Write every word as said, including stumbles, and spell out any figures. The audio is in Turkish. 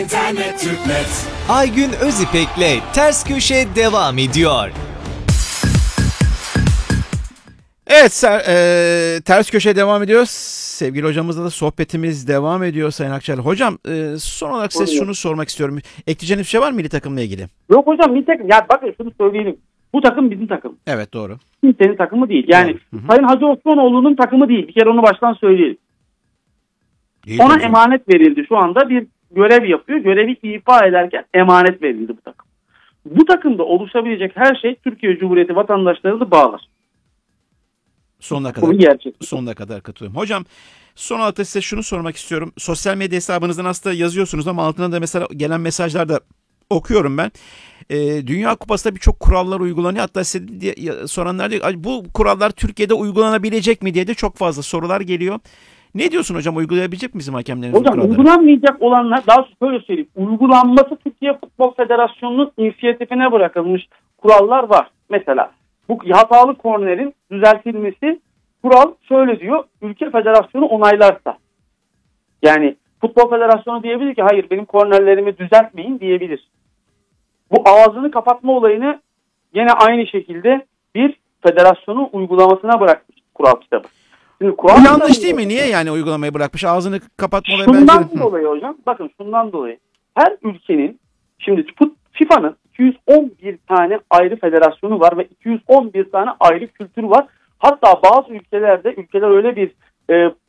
İnternet Türknet. Aygün Özipek'le Ters Köşe devam ediyor. Evet, ser, e, Ters Köşe devam ediyor. Sevgili hocamızla da sohbetimiz devam ediyor Sayın Akçaylı. Hocam e, son olarak size şunu sormak istiyorum. Ekleyeceğiniz bir şey var mı milli takımla ilgili? Yok hocam, milli takım. Ya bakın şunu söyleyelim. Bu takım bizim takım. Evet, doğru. Kimsenin takımı değil. Yani Hı hı. Sayın Hacı Osmanoğlu'nun takımı değil. Bir kere onu baştan söyleyelim. Değil Ona hocam. emanet verildi. Şu anda bir görev yapıyor. Görevi ifa ederken emanet verildi bu takım. Bu takımda oluşabilecek her şey Türkiye Cumhuriyeti vatandaşlarını bağlar. Sonuna kadar. Bu gerçek. Sonuna kadar katılıyorum. Hocam son olarak da size şunu sormak istiyorum. Sosyal medya hesabınızdan aslında yazıyorsunuz ama altına da mesela gelen mesajlarda okuyorum ben. Ee, Dünya Kupası'nda birçok kurallar uygulanıyor. Hatta size diye, soranlar diyor bu kurallar Türkiye'de uygulanabilecek mi diye de çok fazla sorular geliyor. Ne diyorsun hocam, uygulayabilecek mi bizim hakemlerimiz bu Hocam kuralları? uygulanmayacak olanlar, daha şöyle söyleyeyim. Uygulanması Türkiye Futbol Federasyonu'nun inisiyatifine bırakılmış kurallar var. Mesela bu hatalı kornerin düzeltilmesi, kural şöyle diyor: ülke federasyonu onaylarsa. Yani Futbol Federasyonu diyebilir ki hayır benim kornerlerimi düzeltmeyin diyebilir. Bu ağzını kapatma olayını gene aynı şekilde bir federasyonun uygulamasına bırakmış kural kitabı. Şimdi kural Bu yanlış kitabı- değil mi? Niye yani uygulamayı bırakmış? Ağzını kapatma olayı Şundan bence. Hı. dolayı hocam, bakın şundan dolayı. Her ülkenin, şimdi FIFA'nın iki yüz on bir tane ayrı federasyonu var ve iki yüz on bir tane ayrı kültür var. Hatta bazı ülkelerde ülkeler öyle bir e,